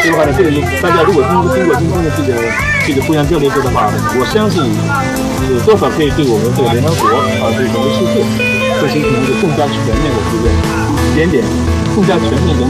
所以的话呢，这个大家如果经过今天的这个互相交流的话，我相信多少可以对我们这个联合国对整个世界，这是一个更加全面的这个检点，更加全面的。